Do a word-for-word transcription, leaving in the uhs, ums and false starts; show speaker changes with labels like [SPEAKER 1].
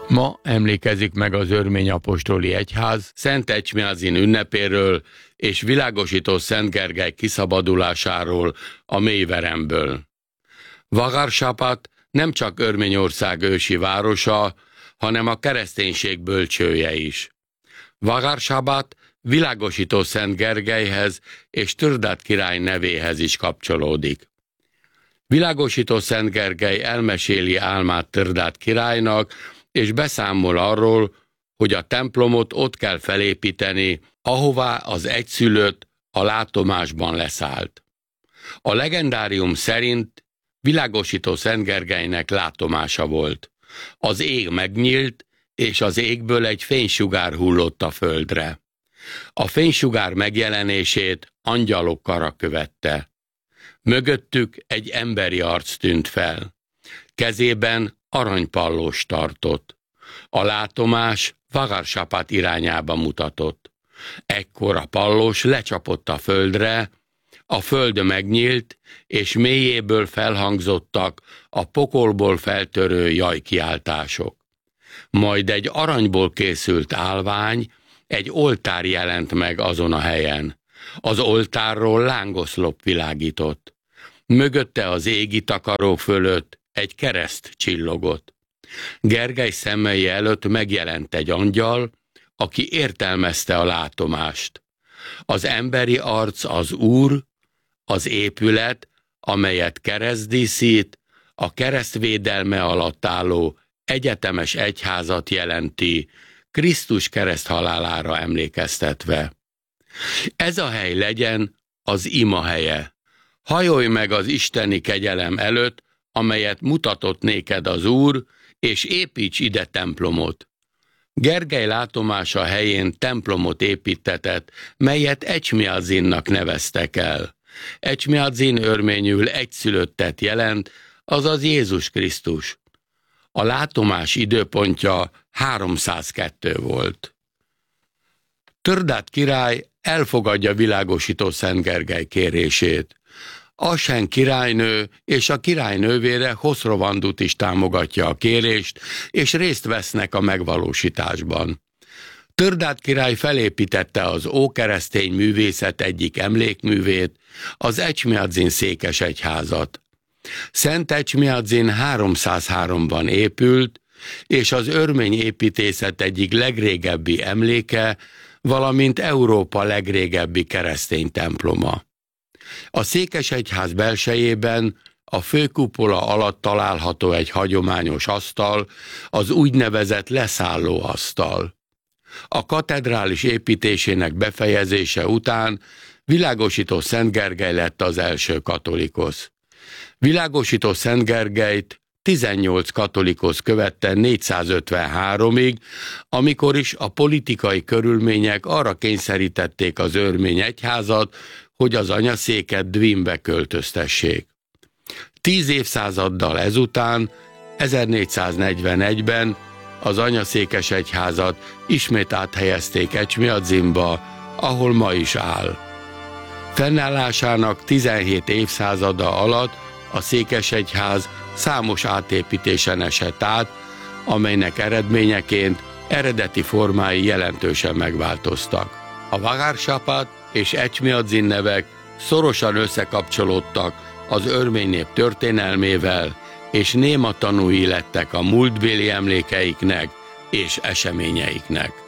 [SPEAKER 1] Ma emlékezik meg az örmény apostoli egyház Szent Egymiadzin ünnepéről és világosító Szent Gergely kiszabadulásáról a mélyveremből. Vagar-Sapat nem csak Örményország ősi városa, hanem a kereszténység bölcsője is. Vagar-Sapat világosító Szent Gergelyhez és Tördát király nevéhez is kapcsolódik. Világosító Szent Gergely elmeséli álmát Tördát királynak, és beszámol arról, hogy a templomot ott kell felépíteni, ahová az egyszülött a látomásban leszállt. A legendárium szerint világosító Szent Gergelynek látomása volt. Az ég megnyílt, és az égből egy fénysugár hullott a földre. A fénysugár megjelenését angyalok kara követte. Mögöttük egy emberi arc tűnt fel. Kezében aranypallós tartott. A látomás Vagar-Sapat irányába mutatott. Ekkor a pallós lecsapott a földre, a föld megnyílt, és mélyéből felhangzottak a pokolból feltörő jajkiáltások. Majd egy aranyból készült állvány, egy oltár jelent meg azon a helyen. Az oltárról lángoszlop világított. Mögötte az égi takaró fölött egy kereszt csillogott. Gergely szemei előtt megjelent egy angyal, aki értelmezte a látomást. Az emberi arc az Úr, az épület, amelyet kereszt díszít, a kereszt védelme alatt álló egyetemes egyházat jelenti, Krisztus kereszthalálára emlékeztetve. Ez a hely legyen az ima helye. Hajolj meg az isteni kegyelem előtt, amelyet mutatott néked az Úr, és építs ide templomot. Gergely látomása helyén templomot építetett, melyet Egymiadzinnak neveztek el. Egymiadzin örményül egyszülöttet jelent, azaz Jézus Krisztus. A látomás időpontja háromszázkettő volt. Tördát király elfogadja világosító Szent Gergely kérését. Asen királynő és a királynővére Hoszrovandut is támogatja a kérést, és részt vesznek a megvalósításban. Tördát király felépítette az ókeresztény művészet egyik emlékművét, az Egymiadzin székesegyházat. Szent Egymiadzin háromszázháromban épült, és az örmény építészet egyik legrégebbi emléke, valamint Európa legrégebbi keresztény temploma. A székesegyház belsejében a főkupola alatt található egy hagyományos asztal, az úgynevezett leszállóasztal. A katedrális építésének befejezése után világosító Szent Gergely lett az első katolikusz. Világosító Szent Gergelyt tizennyolc katolikusz követte négyszázötvenháromig, amikor is a politikai körülmények arra kényszerítették az örmény egyházat, hogy az anyaszéket Dvinbe költöztessék. Tíz évszázaddal ezután, ezernégyszáznegyvenegyben az anyaszékes egyházat ismét áthelyezték Egymiadzinba, ahol ma is áll. Fennállásának tizenhét évszázada alatt a székesegyház számos átépítésen esett át, amelynek eredményeként eredeti formái jelentősen megváltoztak. A Vagar-Sapat és Egymiadzin nevek szorosan összekapcsolódtak az örmény nép történelmével, és néma tanúi lettek a múltbéli emlékeiknek és eseményeiknek.